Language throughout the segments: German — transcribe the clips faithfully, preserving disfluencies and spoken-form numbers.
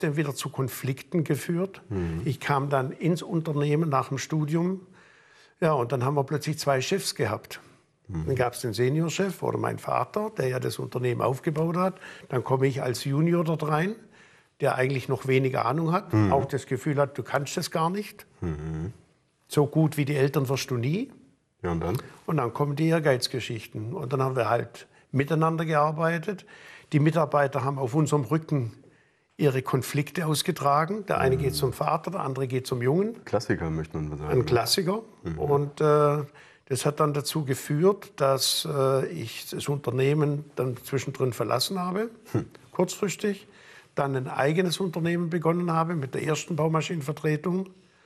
dann wieder zu Konflikten geführt. Mhm. Ich kam dann ins Unternehmen nach dem Studium. Ja, und dann haben wir plötzlich zwei Chefs gehabt. Mhm. Dann gab es den Seniorchef oder mein Vater, der ja das Unternehmen aufgebaut hat. Dann komme ich als Junior dort rein, der eigentlich noch weniger Ahnung hat, Mhm. auch das Gefühl hat, du kannst das gar nicht. Mhm. So gut wie die Eltern wirst du nie. Ja, und dann? Und dann kommen die Ehrgeizgeschichten. Und dann haben wir halt miteinander gearbeitet. Die Mitarbeiter haben auf unserem Rücken ihre Konflikte ausgetragen. Der eine geht zum Vater, der andere geht zum Jungen. Klassiker, möchte man mal sagen. Ein Klassiker. Mhm. Und äh, das hat dann dazu geführt, dass äh, ich das Unternehmen dann zwischendrin verlassen habe, hm. kurzfristig. Dann ein eigenes Unternehmen begonnen habe mit der ersten Baumaschinenvertretung.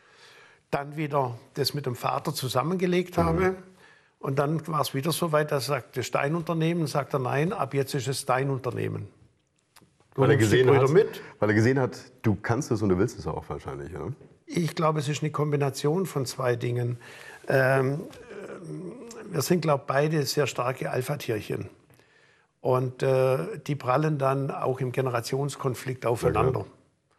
Dann wieder das mit dem Vater zusammengelegt habe. Mhm. Und dann war es wieder so weit, dass er sagte, Steinunternehmen, sagt er, nein, ab jetzt ist es dein Unternehmen. Du weil, er gesehen hat, mit. weil er gesehen hat, du kannst es und du willst es auch wahrscheinlich, oder? Ich glaube, es ist eine Kombination von zwei Dingen. Ähm, wir sind, glaube ich, beide sehr starke Alpha-Tierchen. Und äh, die prallen dann auch im Generationskonflikt aufeinander. Ja,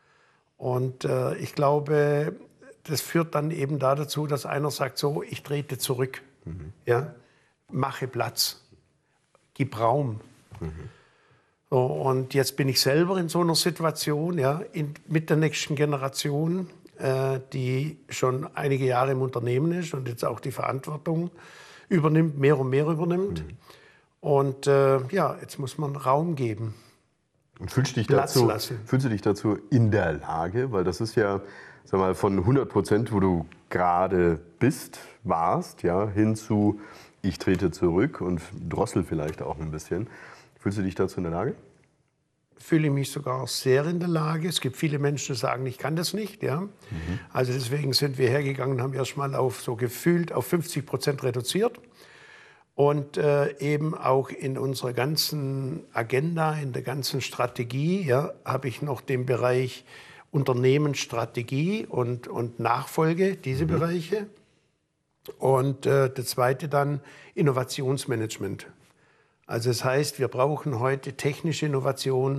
und äh, ich glaube, das führt dann eben da dazu, dass einer sagt, so, ich trete zurück. Mhm. Ja? Mache Platz, gib Raum. Mhm. So, und jetzt bin ich selber in so einer Situation, ja, in, mit der nächsten Generation, äh, die schon einige Jahre im Unternehmen ist und jetzt auch die Verantwortung übernimmt, mehr und mehr übernimmt. Mhm. Und äh, ja, jetzt muss man Raum geben. Und fühlst du dich dazu, fühlst du dich dazu in der Lage? Weil das ist ja, sag mal, von hundert Prozent, wo du gerade bist, warst, ja, hin zu ich trete zurück und drossel vielleicht auch ein bisschen. Fühlst du dich dazu in der Lage? Fühle ich mich sogar sehr in der Lage. Es gibt viele Menschen, die sagen, ich kann das nicht. Ja? Mhm. Also deswegen sind wir hergegangen und haben erst mal auf so gefühlt auf fünfzig Prozent reduziert. Und äh, eben auch in unserer ganzen Agenda, in der ganzen Strategie, ja, habe ich noch den Bereich Unternehmensstrategie und, und Nachfolge, diese mhm. Bereiche. Und äh, der zweite dann Innovationsmanagement. Also das heißt, wir brauchen heute technische Innovation,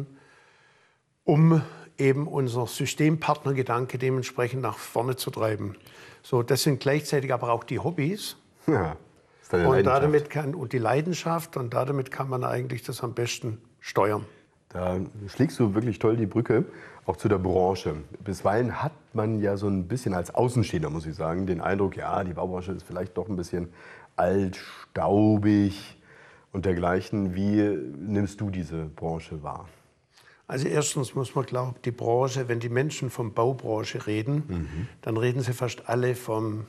um eben unser Systempartnergedanke dementsprechend nach vorne zu treiben. So, das sind gleichzeitig aber auch die Hobbys. Ja. Und, damit kann, und die Leidenschaft, und damit kann man eigentlich das am besten steuern. Da schlägst du wirklich toll die Brücke, auch zu der Branche. Bisweilen hat man ja so ein bisschen als Außenstehender, muss ich sagen, den Eindruck, ja, die Baubranche ist vielleicht doch ein bisschen alt, staubig und dergleichen. Wie nimmst du diese Branche wahr? Also erstens muss man glauben, die Branche, wenn die Menschen von Baubranche reden, mhm. dann reden sie fast alle vom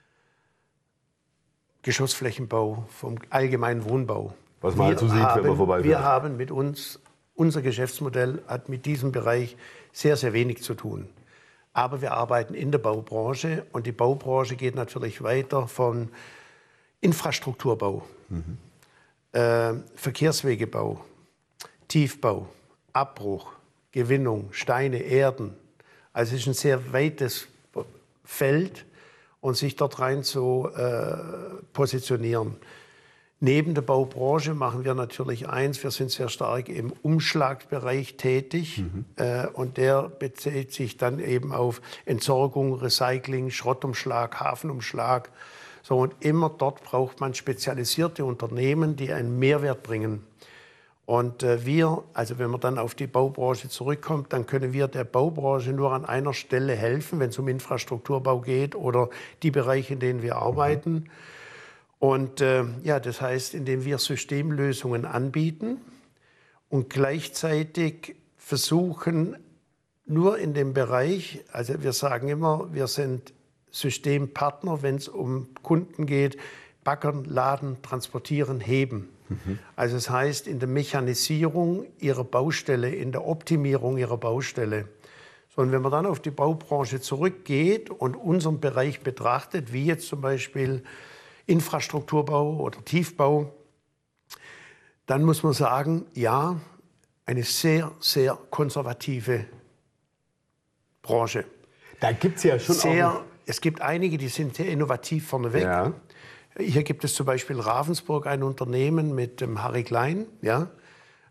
Geschossflächenbau, vom allgemeinen Wohnbau. Was man halt so sieht, wenn man vorbeifährt. Wir haben mit uns, unser Geschäftsmodell hat mit diesem Bereich sehr, sehr wenig zu tun. Aber wir arbeiten in der Baubranche und die Baubranche geht natürlich weiter von Infrastrukturbau, mhm. äh, Verkehrswegebau, Tiefbau, Abbruch, Gewinnung, Steine, Erden. Also es ist ein sehr weites Feld. Und sich dort rein zu äh, positionieren. Neben der Baubranche machen wir natürlich eins, wir sind sehr stark im Umschlagbereich tätig. Mhm. Äh, und der bezieht sich dann eben auf Entsorgung, Recycling, Schrottumschlag, Hafenumschlag. So, und immer dort braucht man spezialisierte Unternehmen, die einen Mehrwert bringen. Und äh, wir, also wenn man dann auf die Baubranche zurückkommt, dann können wir der Baubranche nur an einer Stelle helfen, wenn es um Infrastrukturbau geht oder die Bereiche, in denen wir arbeiten. Mhm. Und äh, ja, das heißt, indem wir Systemlösungen anbieten und gleichzeitig versuchen, nur in dem Bereich, also wir sagen immer, wir sind Systempartner, wenn es um Kunden geht, baggern, laden, transportieren, heben. Mhm. Also das heißt, in der Mechanisierung ihrer Baustelle, in der Optimierung ihrer Baustelle. So, und wenn man dann auf die Baubranche zurückgeht und unseren Bereich betrachtet, wie jetzt zum Beispiel Infrastrukturbau oder Tiefbau, dann muss man sagen, ja, eine sehr, sehr konservative Branche. Da gibt es ja schon sehr, auch... Es gibt einige, die sind sehr innovativ vorneweg. Ja. Hier gibt es zum Beispiel Ravensburg ein Unternehmen mit dem Harry Klein. Ja?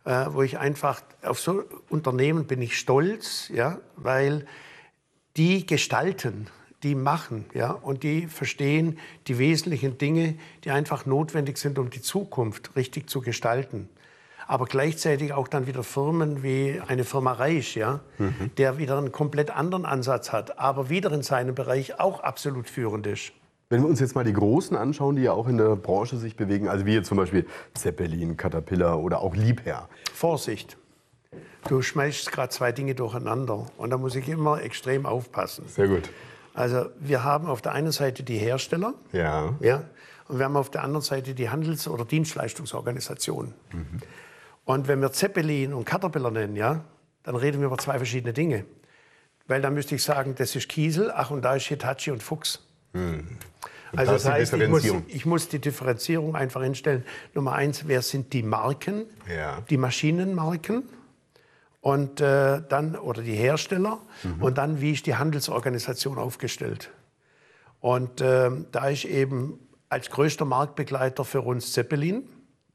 äh, wo ich einfach, auf so Unternehmen bin ich stolz, ja, weil die gestalten, die machen, ja, und die verstehen die wesentlichen Dinge, die einfach notwendig sind, um die Zukunft richtig zu gestalten. Aber gleichzeitig auch dann wieder Firmen wie eine Firma Reich, ja, mhm. der wieder einen komplett anderen Ansatz hat, aber wieder in seinem Bereich auch absolut führend ist. Wenn wir uns jetzt mal die Großen anschauen, die ja auch in der Branche sich bewegen, also wie jetzt zum Beispiel Zeppelin, Caterpillar oder auch Liebherr. Vorsicht, du schmeißt gerade zwei Dinge durcheinander und da muss ich immer extrem aufpassen. Sehr gut. Also wir haben auf der einen Seite die Hersteller, ja. Ja, und wir haben auf der anderen Seite die Handels- oder Dienstleistungsorganisationen. Mhm. Und wenn wir Zeppelin und Caterpillar nennen, ja, dann reden wir über zwei verschiedene Dinge. Weil dann müsste ich sagen, das ist Kiesel, ach und da ist Hitachi und Fuchs. Mhm. Und also das, das heißt, ich muss, ich muss die Differenzierung einfach hinstellen. Nummer eins, wer sind die Marken, ja. die Maschinenmarken und äh, dann oder die Hersteller mhm. und dann wie ist die Handelsorganisation aufgestellt. Und äh, da ist eben als größter Marktbegleiter für uns Zeppelin.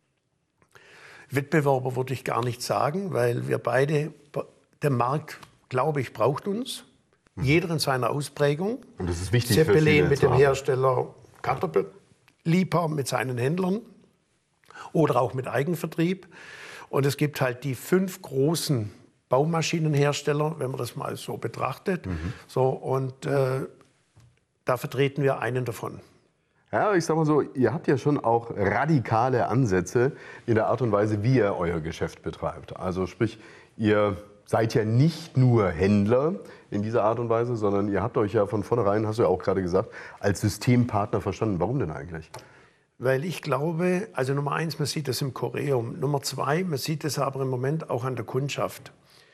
Wettbewerber würde ich gar nicht sagen, weil wir beide, der Markt, glaube ich, braucht uns. Mhm. Jeder in seiner Ausprägung. Und das ist wichtig. Zeppelin mit dem Hersteller, Caterpillar, Liebherr mit seinen Händlern oder auch mit Eigenvertrieb. Und es gibt halt die fünf großen Baumaschinenhersteller, wenn man das mal so betrachtet. Mhm. So, und äh, da vertreten wir einen davon. Ja, ich sag mal so, ihr habt ja schon auch radikale Ansätze in der Art und Weise, wie ihr euer Geschäft betreibt. Also sprich, ihr seid ja nicht nur Händler in dieser Art und Weise, sondern ihr habt euch ja von vornherein, hast du ja auch gerade gesagt, als Systempartner verstanden. Warum denn eigentlich? Weil ich glaube, also Nummer eins, man sieht das im Choreum. Nummer zwei, man sieht es aber im Moment auch an der Kundschaft.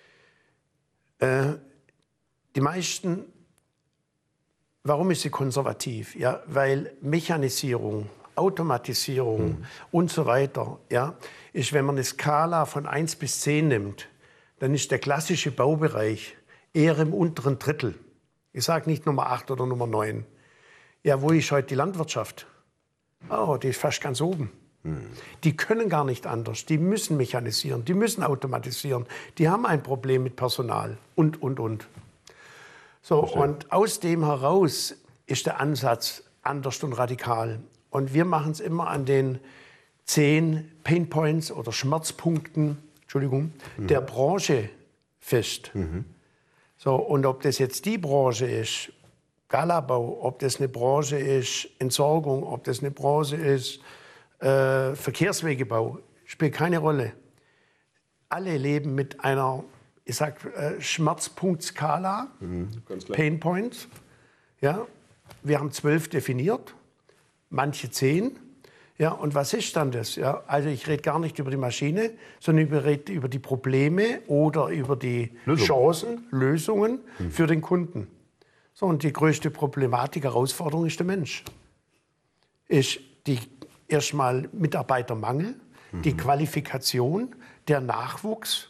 Äh, die meisten... Warum ist sie konservativ? Ja, weil Mechanisierung, Automatisierung mhm. und so weiter, ja, ist, wenn man eine Skala von eins bis zehn nimmt, dann ist der klassische Baubereich eher im unteren Drittel. Ich sage nicht Nummer acht oder Nummer neun. Ja, wo ist heute die Landwirtschaft? Oh, die ist fast ganz oben. Mhm. Die können gar nicht anders. Die müssen mechanisieren, die müssen automatisieren. Die haben ein Problem mit Personal und, und, und. So, und aus dem heraus ist der Ansatz anders und radikal. Und wir machen es immer an den zehn Painpoints oder Schmerzpunkten, Entschuldigung, mhm. der Branche fest. Mhm. So, und ob das jetzt die Branche ist, Galabau, ob das eine Branche ist, Entsorgung, ob das eine Branche ist, äh, Verkehrswegebau, spielt keine Rolle. Alle leben mit einer, ich sag, äh, Schmerzpunktskala, mhm, Pain Points. Ja, wir haben zwölf definiert, manche zehn. Ja, und was ist dann das? Ja, also ich rede gar nicht über die Maschine, sondern ich rede über die Probleme oder über die Lösung. Chancen, Lösungen mhm. für den Kunden. So, und die größte Problematik, Herausforderung ist der Mensch. Ist die erstmal Mitarbeitermangel, mhm. die Qualifikation, der Nachwuchs,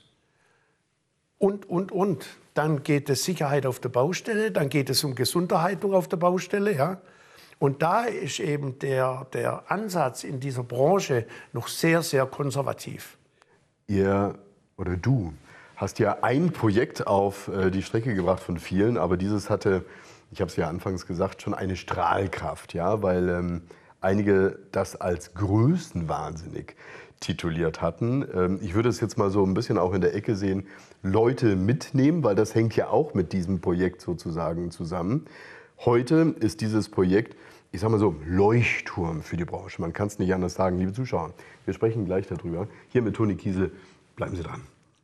und, und, und. Dann geht es Sicherheit auf der Baustelle, dann geht es um Gesunderhaltung auf der Baustelle. Ja. Und da ist eben der, der Ansatz in dieser Branche noch sehr, sehr konservativ. Ihr oder du hast ja ein Projekt auf äh, die Strecke gebracht von vielen, aber dieses hatte, ich habe es ja anfangs gesagt, schon eine Strahlkraft, ja, weil ähm, einige das als größenwahnsinnig tituliert hatten. Ähm, ich würde es jetzt mal so ein bisschen auch in der Ecke sehen, Leute mitnehmen, weil das hängt ja auch mit diesem Projekt sozusagen zusammen. Heute ist dieses Projekt, ich sage mal so, Leuchtturm für die Branche. Man kann es nicht anders sagen, liebe Zuschauer. Wir sprechen gleich darüber. Hier mit Toni Kiesel. Bleiben Sie dran.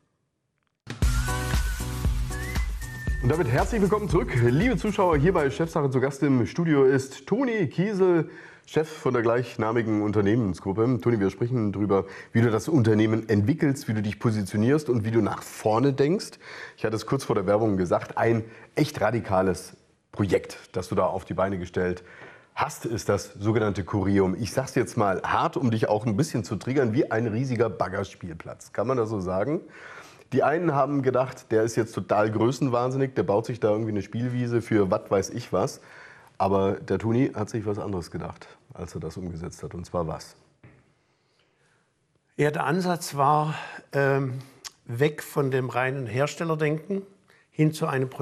Und damit herzlich willkommen zurück, liebe Zuschauer. Hier bei Chefsache zu Gast im Studio ist Toni Kiesel, Chef von der gleichnamigen Unternehmensgruppe. Toni, wir sprechen darüber, wie du das Unternehmen entwickelst, wie du dich positionierst und wie du nach vorne denkst. Ich hatte es kurz vor der Werbung gesagt, ein echt radikales Projekt, das du da auf die Beine gestellt hast, ist das sogenannte Choreum. Ich sag's jetzt mal hart, um dich auch ein bisschen zu triggern, wie ein riesiger Baggerspielplatz. Kann man das so sagen? Die einen haben gedacht, der ist jetzt total größenwahnsinnig, der baut sich da irgendwie eine Spielwiese für was weiß ich was. Aber der Toni hat sich was anderes gedacht, als er das umgesetzt hat. Und zwar was? Ja, der Ansatz war ähm, weg von dem reinen Herstellerdenken hin zu einem